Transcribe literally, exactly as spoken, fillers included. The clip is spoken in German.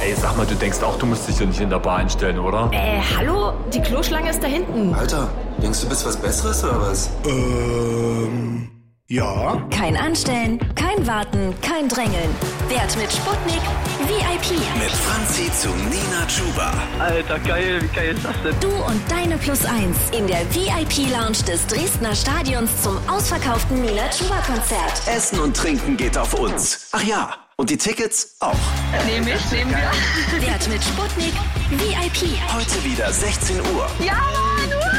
Ey, sag mal, du denkst auch, du musst dich hier nicht in der Bar einstellen, oder? Äh, hallo? Die Kloschlange ist da hinten. Alter, denkst du, bist was Besseres oder was? Ähm, ja. Kein Anstellen, kein Warten, kein Drängeln. Werd mit Sputnik V I P. Mit Franzi zu Nina Chuba. Alter, geil, wie geil ist das denn? Du und deine Plus eins in der V I P-Lounge des Dresdner Stadions zum ausverkauften Nina Chuba-Konzert. Essen und Trinken geht auf uns. Ach ja, und die Tickets auch. Nehm ich, nehmen wir. Werd mit Sputnik V I P. Heute wieder sechzehn Uhr. Ja, Mann!